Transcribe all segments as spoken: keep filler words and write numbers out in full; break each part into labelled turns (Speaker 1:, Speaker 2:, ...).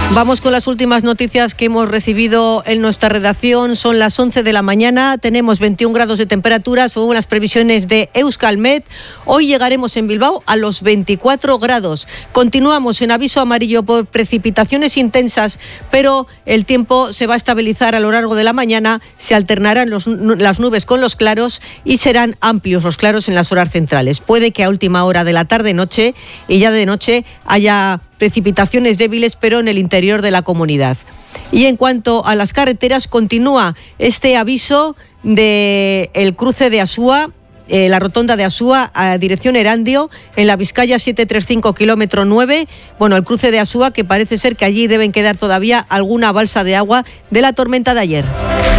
Speaker 1: Vamos con las últimas noticias que hemos recibido en nuestra redacción. Son las once de la mañana, tenemos veintiún grados de temperatura según las previsiones de Euskalmet. Hoy llegaremos en Bilbao a los veinticuatro grados. Continuamos en aviso amarillo por precipitaciones intensas, pero el tiempo se va a estabilizar a lo largo de la mañana, se alternarán los, las nubes con los claros y serán amplios los claros en las horas centrales. Puede que a última hora de la tarde-noche y ya de noche haya precipitaciones débiles, pero en el interior de la comunidad. Y en cuanto a las carreteras, continúa este aviso de el cruce de Asúa, eh, la rotonda de Asúa a dirección Erandio, en la Vizcaya setecientos treinta y cinco, kilómetro nueve. Bueno, el cruce de Asúa, que parece ser que allí deben quedar todavía alguna balsa de agua de la tormenta de ayer.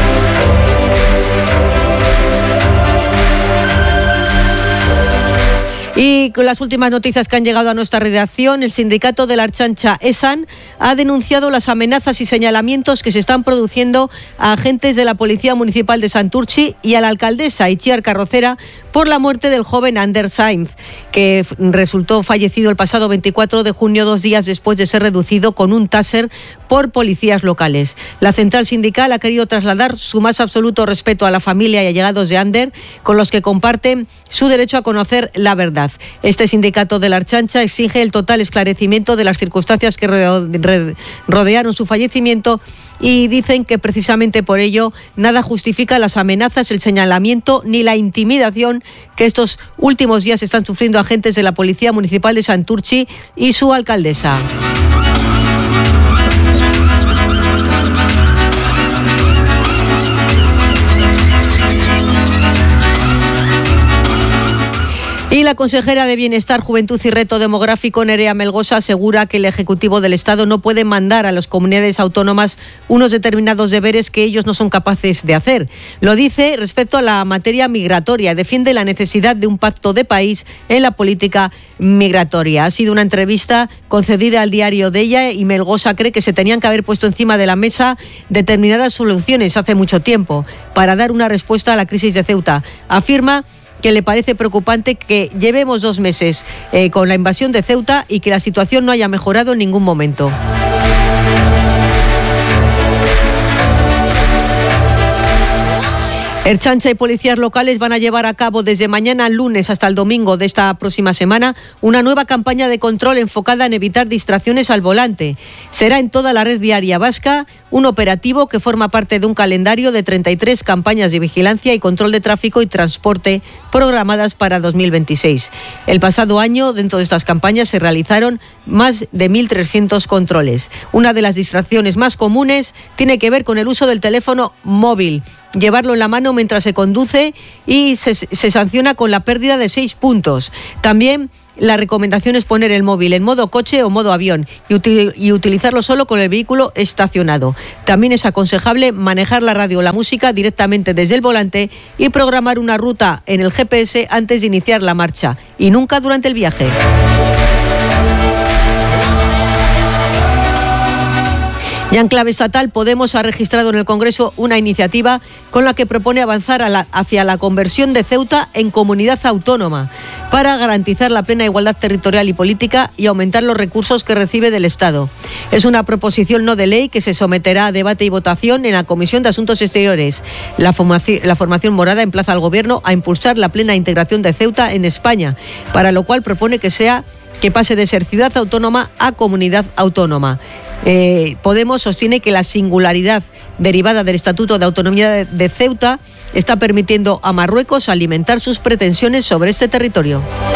Speaker 1: Y con las últimas noticias que han llegado a nuestra redacción, el sindicato de la Ertzaintza, ESAN, ha denunciado las amenazas y señalamientos que se están produciendo a agentes de la Policía Municipal de Santurtzi y a la alcaldesa Itziar Carrocera por la muerte del joven Ander Sainz, que resultó fallecido el pasado veinticuatro de junio, dos días después de ser reducido con un taser por policías locales. La central sindical ha querido trasladar su más absoluto respeto a la familia y allegados de Ander, con los que comparten su derecho a conocer la verdad. Este sindicato de la Ertzaintza exige el total esclarecimiento de las circunstancias que rodearon su fallecimiento y dicen que precisamente por ello nada justifica las amenazas, el señalamiento ni la intimidación que estos últimos días están sufriendo agentes de la Policía Municipal de Santurtzi y su alcaldesa. Y la consejera de Bienestar, Juventud y Reto Demográfico, Nerea Melgosa, asegura que el Ejecutivo del Estado no puede mandar a las comunidades autónomas unos determinados deberes que ellos no son capaces de hacer. Lo dice respecto a la materia migratoria. Defiende la necesidad de un pacto de país en la política migratoria. Ha sido una entrevista concedida al diario de ella y Melgosa cree que se tenían que haber puesto encima de la mesa determinadas soluciones hace mucho tiempo para dar una respuesta a la crisis de Ceuta. Afirma que le parece preocupante que llevemos dos meses eh, con la invasión de Ceuta y que la situación no haya mejorado en ningún momento. Ertzaintza y policías locales van a llevar a cabo desde mañana lunes hasta el domingo de esta próxima semana una nueva campaña de control enfocada en evitar distracciones al volante. Será en toda la red viaria vasca un operativo que forma parte de un calendario de treinta y tres campañas de vigilancia y control de tráfico y transporte programadas para dos mil veintiséis. El pasado año, dentro de estas campañas, se realizaron más de mil trescientos controles. Una de las distracciones más comunes tiene que ver con el uso del teléfono móvil. Llevarlo en la mano mientras se conduce y se, se sanciona con la pérdida de seis puntos. También la recomendación es poner el móvil en modo coche o modo avión y, util, y utilizarlo solo con el vehículo estacionado. También es aconsejable manejar la radio o la música directamente desde el volante y programar una ruta en el G P S antes de iniciar la marcha y nunca durante el viaje. Ya en clave estatal, Podemos ha registrado en el Congreso una iniciativa con la que propone avanzar a la, hacia la conversión de Ceuta en comunidad autónoma para garantizar la plena igualdad territorial y política y aumentar los recursos que recibe del Estado. Es una proposición no de ley que se someterá a debate y votación en la Comisión de Asuntos Exteriores. La formación, la formación morada emplaza al Gobierno a impulsar la plena integración de Ceuta en España, para lo cual propone que sea que pase de ser ciudad autónoma a comunidad autónoma. Eh, Podemos sostiene que la singularidad derivada del Estatuto de Autonomía de, de Ceuta está permitiendo a Marruecos alimentar sus pretensiones sobre este territorio.